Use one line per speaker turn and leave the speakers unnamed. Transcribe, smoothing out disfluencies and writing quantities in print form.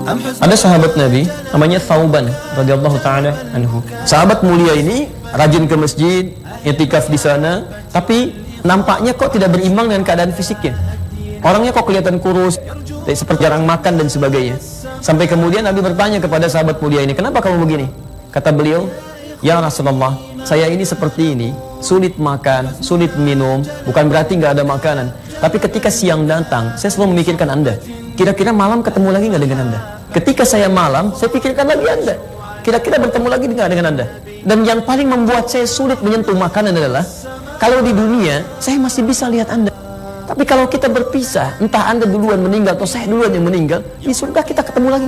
Ada sahabat Nabi namanya Thauban radhiyallahu taala anhu. Sahabat mulia ini rajin ke masjid, i'tikaf di sana, tapi nampaknya kok tidak berimbang dengan keadaan fisiknya. Orangnya kok kelihatan kurus, seperti jarang makan dan sebagainya. Sampai kemudian Nabi bertanya kepada sahabat mulia ini, "Kenapa kamu begini?" Kata beliau, "Ya Rasulullah, saya ini seperti ini, sulit makan, sulit minum, bukan berarti nggak ada makanan. Tapi ketika siang datang, saya selalu memikirkan Anda. Kira-kira malam ketemu lagi nggak dengan Anda? Ketika saya malam, saya pikirkan lagi Anda. Kira-kira bertemu lagi nggak dengan Anda? Dan yang paling membuat saya sulit menyentuh makanan adalah, kalau di dunia, saya masih bisa lihat Anda. Tapi kalau kita berpisah, entah Anda duluan meninggal atau saya duluan yang meninggal, di surga kita ketemu lagi